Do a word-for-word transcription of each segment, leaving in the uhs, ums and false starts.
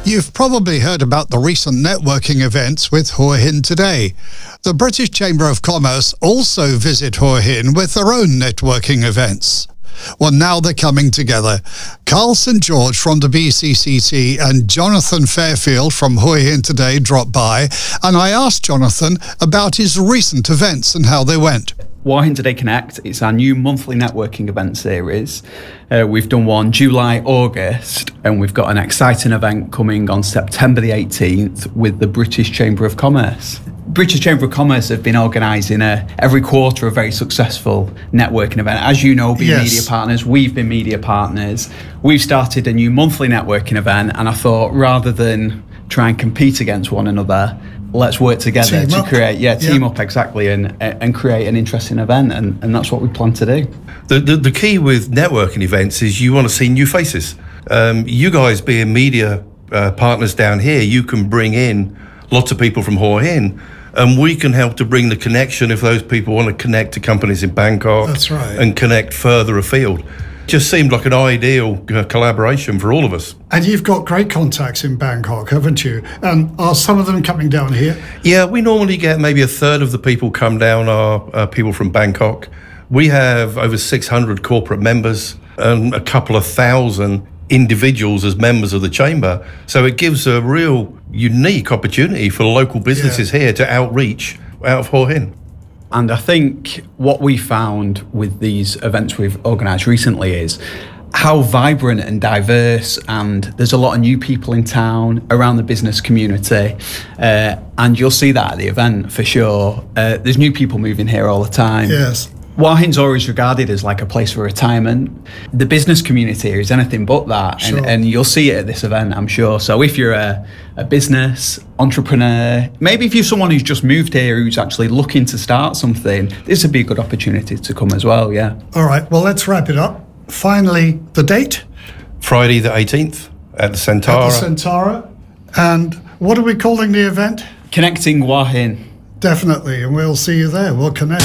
You've probably heard about the recent networking events with Hua Hin today. The British Chamber of Commerce also visit Hua Hin with their own networking events. Well, now they're coming together. Carl Saint George from the B C C T and Jonathan Fairfield from Hua Hin today dropped by, and I asked Jonathan about his recent events and how they went. Hua Hin Today Connect, it's our new monthly networking event series. Uh, we've done one July, August, and we've got an exciting event coming on September the eighteenth with the British Chamber of Commerce. British Chamber of Commerce have been organising a, every quarter a very successful networking event. As you know, being Yes. media partners, we've been media partners. We've started a new monthly networking event, and I thought rather than try and compete against one another, let's work together Team to up. create, yeah, team Yeah. up exactly, and and create an interesting event, and, and that's what we plan to do. The, the the key with networking events is you want to see new faces. Um, you guys being media uh, partners down here, you can bring in lots of people from Hua Hin, and we can help to bring the connection if those people want to connect to companies in Bangkok. That's right. And connect further afield. Just seemed like an ideal uh, collaboration for all of us. And you've got great contacts in Bangkok, haven't you? And are some of them coming down here? Yeah, we normally get maybe a third of the people come down are uh, people from Bangkok. We have over six hundred corporate members and a couple of thousand individuals as members of the chamber. So it gives a real unique opportunity for local businesses Yeah. here to outreach out of Hua Hin. And I think what we found with these events we've organised recently is how vibrant and diverse, and there's a lot of new people in town around the business community, uh, and you'll see that at the event for sure. Uh, there's new people moving here all the time. Yes. Hua Hin's always regarded as like a place for retirement. The business community here is anything but that, Sure. and, and you'll see it at this event, I'm sure. So if you're a, a business entrepreneur, maybe if you're someone who's just moved here who's actually looking to start something, this would be a good opportunity to come as well, yeah. All right, well, let's wrap it up. Finally, the date Friday the eighteenth at the Centara. at the Centara. And what are we calling the event? Connecting Hua Hin. Definitely, and we'll see you there. We'll connect.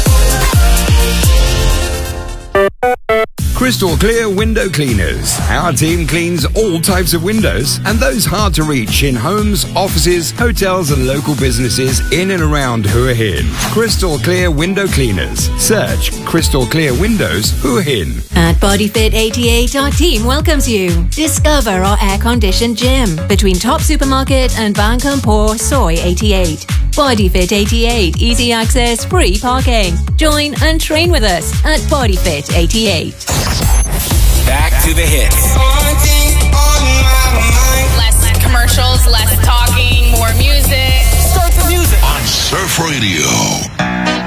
Crystal Clear Window Cleaners. Our team cleans all types of windows and those hard to reach in homes, offices, hotels and local businesses in and around Hua Hin. Crystal Clear Window Cleaners. Search Crystal Clear Windows Hua Hin. At Bodyfit eighty-eight, our team welcomes you. Discover our air-conditioned gym between Top Supermarket and Bang Kampor Soy eighty-eight. Bodyfit eighty-eight, easy access, free parking. Join and train with us at Bodyfit eighty-eight. Back to the hits. Less commercials, less talking, more music. Start the music on Surf Radio.